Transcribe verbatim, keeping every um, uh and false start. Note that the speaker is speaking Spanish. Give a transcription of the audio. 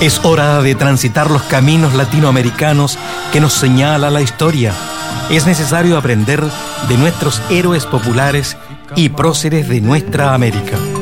Es hora de transitar los caminos latinoamericanos que nos señala la historia. Es necesario aprender de nuestros héroes populares y próceres de nuestra América.